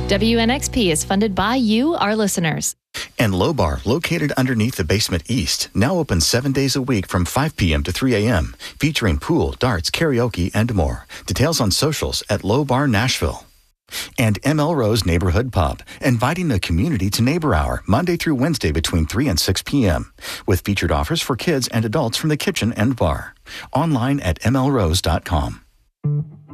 WNXP is funded by you, our listeners. And Low Bar, located underneath the Basement East, now open 7 days a week from 5 p.m. to 3 a.m., featuring pool, darts, karaoke, and more. Details on socials at Low Bar Nashville. And ML Rose Neighborhood Pub, inviting the community to Neighbor Hour, Monday through Wednesday between 3 and 6 p.m., with featured offers for kids and adults from the kitchen and bar. Online at mlrose.com.